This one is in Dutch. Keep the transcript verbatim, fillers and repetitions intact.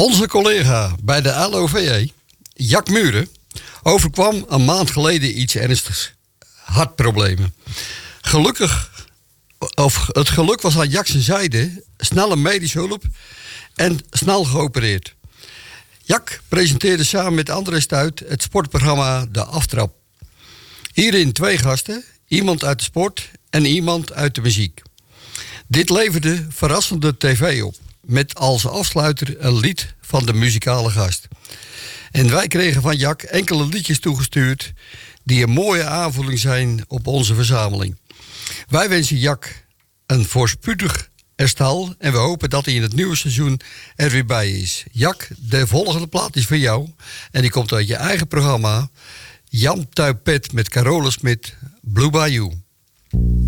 Onze collega bij de L O V E, Jack Muren, overkwam een maand geleden iets ernstigs. Hartproblemen. Gelukkig, of het geluk was aan Jack zijn zijde, snelle medische hulp en snel geopereerd. Jack presenteerde samen met André Stuit het sportprogramma De Aftrap. Hierin twee gasten, iemand uit de sport en iemand uit de muziek. Dit leverde verrassende tv op, met als afsluiter een lied van de muzikale gast. En wij kregen van Jack enkele liedjes toegestuurd die een mooie aanvulling zijn op onze verzameling. Wij wensen Jack een voorspoedig herstel en we hopen dat hij in het nieuwe seizoen er weer bij is. Jack, de volgende plaat is voor jou en die komt uit je eigen programma Jan Tuipet met Carola Smit, Blue Bayou.